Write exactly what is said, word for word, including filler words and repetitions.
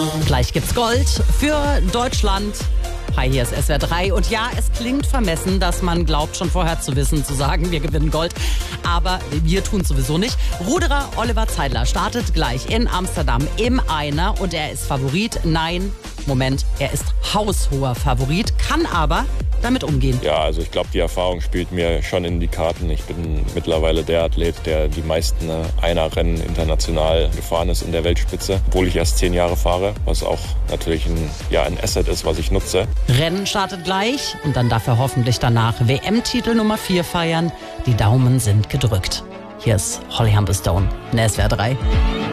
Gleich gibt's Gold für Deutschland. Hi, hier ist S W R drei. Und ja, es klingt vermessen, dass man glaubt, schon vorher zu wissen, zu sagen, wir gewinnen Gold. Aber wir tun es sowieso nicht. Ruderer Oliver Zeidler startet gleich in Amsterdam im Einer und er ist Favorit. Nein, Moment, er ist haushoher Favorit, kann aber damit umgehen. Ja, also ich glaube, die Erfahrung spielt mir schon in die Karten. Ich bin mittlerweile der Athlet, der die meisten Einer-Rennen international gefahren ist in der Weltspitze, obwohl ich erst zehn Jahre fahre, was auch natürlich ein, ja, ein Asset ist, was ich nutze. Rennen startet gleich und dann darf er hoffentlich danach W M-Titel Nummer vier feiern. Die Daumen sind gedrückt. Hier ist Holly Humberstone in S W R drei.